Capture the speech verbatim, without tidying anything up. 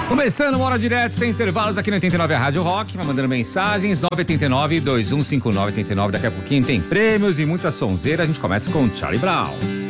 Começando uma hora direto, sem intervalos aqui na oitenta e nove a Rádio Rock, vai mandando mensagens, nove oito nove, dois um cinco nove, oito nove. Daqui a pouquinho tem prêmios e muita sonzeira. A gente começa com Charlie Brown.